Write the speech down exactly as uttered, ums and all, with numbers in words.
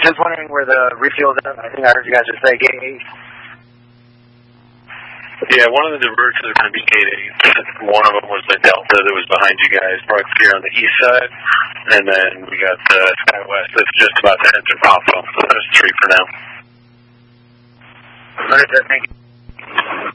Just wondering where the refuel's at. I think I heard you guys just say gate eight. Yeah, one of the diversions are going to be gate eight. One of them was the Delta that was behind you guys, parked here on the east side. And then we got the SkyWest that's just about to enter Papa. So there's three for now. What is that? Thank you.